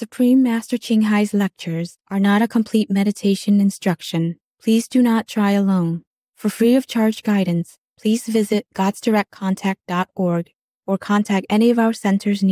Supreme Master Ching Hai's lectures are not a complete meditation instruction. Please do not try alone. For free of charge guidance, please visit godsdirectcontact.org or contact any of our centers near